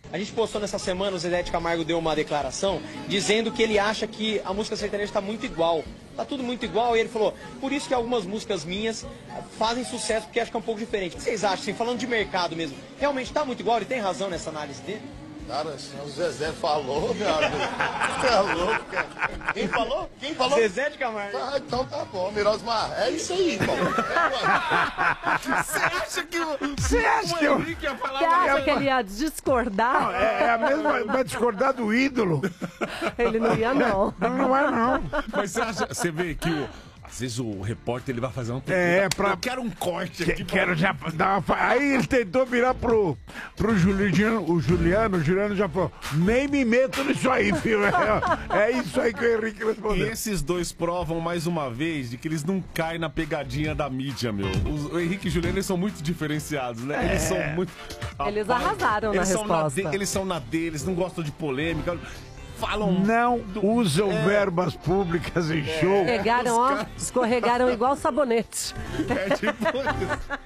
A gente postou nessa semana, o Zezé de Camargo deu uma declaração dizendo que ele acha que a música sertaneja está muito igual. Tá tudo muito igual, e ele falou, por isso que algumas músicas minhas fazem sucesso, porque acho que é um pouco diferente. O que vocês acham, assim, falando de mercado mesmo, realmente tá muito igual? Ele tem razão nessa análise dele? Cara, o Zezé falou, meu amigo. Você é louco, cara. Quem falou? Quem falou? Zezé de Camargo. Ah, então tá bom, Mirosmar. É isso aí, irmão. Você acha que o Henrique ia falar? Você acha que ele ia discordar? Não, é a mesma, vai discordar do ídolo. Ele não ia, não. Não é, não. Mas você vê que às vezes o repórter ele vai fazer um... pra... Eu quero um corte aqui. Quero já dar uma... Aí ele tentou virar pro Juliano, o Juliano já falou, nem me meto nisso aí, filho. É isso aí que o Henrique E respondeu. esses dois provam mais uma vez de que eles não caem na pegadinha da mídia, meu. O Henrique e o Juliano, eles são muito diferenciados, né? Eles são muito... Eles arrasaram na resposta. Eles são na deles, não gostam de polêmica. Falam... Não usam verbas públicas em show. Escorregaram igual sabonete. É tipo isso.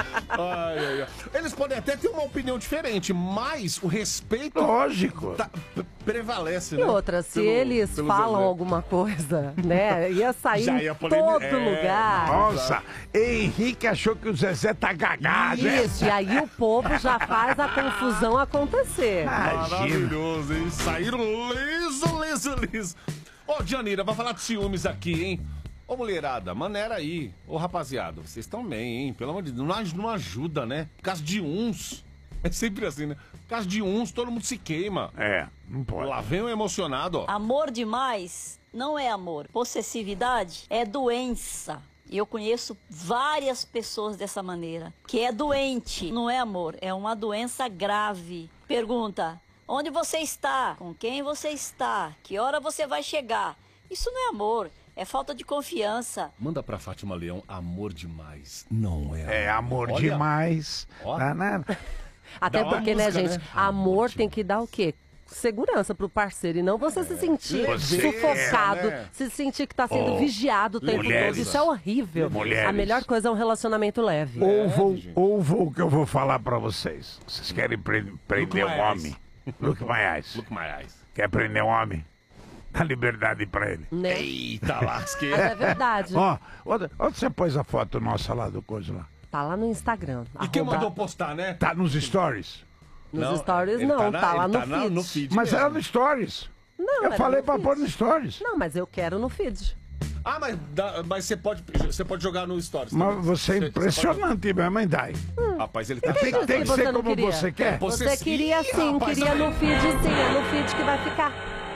Ai. Eles podem até ter uma opinião diferente, mas o respeito... Lógico. Prevalece, E né? outra, se eles falam Zezé. alguma coisa, né? Ia sair Já em ia todo lugar. Nossa, Henrique achou que o Zezé tá gagado. Isso, e aí o povo já faz a confusão acontecer. Maravilhoso, hein? Saíram liso. Ô, Janira, vai falar de ciúmes aqui, hein? Ô, mulherada, maneira aí. Ô, rapaziada, vocês estão bem, hein? Pelo amor de Deus, não ajuda, né? Por causa de uns. É sempre assim, né? Por causa de uns, todo mundo se queima. Não pode. Lá vem o emocionado, ó. Amor demais não é amor. Possessividade é doença. E eu conheço várias pessoas dessa maneira. Que é doente, não é amor. É uma doença grave. Pergunta, onde você está? Com quem você está? Que hora você vai chegar? Isso não é amor. É falta de confiança. Manda pra Fátima Leão, amor demais. Não é amor. É amor Olha, demais. ó. Até Dá uma porque, música, né, gente? né? Amor tem que dar o quê? Segurança pro parceiro e não você se sentir sufocado, né? se sentir que tá sendo vigiado o tempo mulheres. todo. Isso é horrível. Mulheres. A melhor coisa é um relacionamento leve. Ouvam o que eu vou falar pra vocês. Vocês querem prender um homem? Look my eyes. Look my eyes. Quer prender um homem? Dá liberdade pra ele. Né? Eita, lasqueira. Mas é verdade. Ó, onde você pôs a foto nossa lá do coisa lá? Tá lá no Instagram. E quem mandou postar, né? Tá nos stories? Nos stories ele não, tá lá no ele feed. no feed Mas mesmo. era no stories. Não, Eu era falei no pra feed. pôr no stories. Não, mas eu quero no feed. Ah, mas você pode jogar no Stories. Mas também. você é Você impressionante, minha mãe dai. Rapaz, ele tá Tem chato. que você ser não como queria? você quer. Você queria Ih, sim, rapaz, queria olha. no feed sim, é no feed que vai ficar.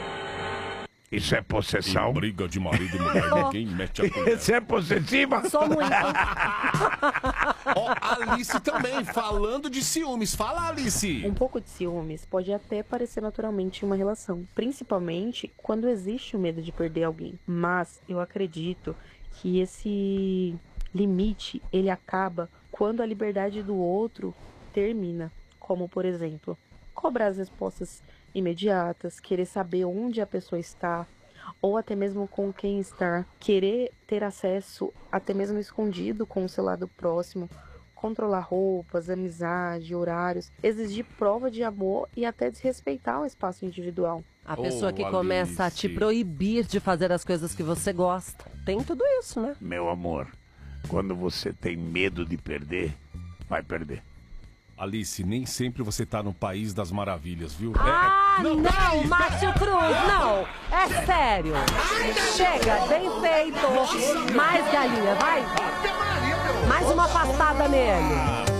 Isso é possessão. Briga de marido e mulher, ninguém mete a colher. Isso é possessiva? Sou muito. Ó, Alice também, falando de ciúmes. Fala, Alice. Um pouco de ciúmes pode até aparecer naturalmente em uma relação, principalmente quando existe o medo de perder alguém. Mas eu acredito que esse limite, ele acaba quando a liberdade do outro termina. Como, por exemplo, cobrar as respostas imediatas, querer saber onde a pessoa está, ou até mesmo com quem está, querer ter acesso, até mesmo escondido com o seu lado próximo, controlar roupas, amizade, horários, exigir prova de amor e até desrespeitar o espaço individual. A pessoa que Alice. começa a te proibir de fazer as coisas que você gosta. Tem tudo isso, né? Meu amor, quando você tem medo de perder, vai perder. Alice, nem sempre você tá no país das maravilhas, viu? Não, Márcio Cruz, não. É sério. Chega, bem feito. Mais galinha, vai. Mais uma passada nele.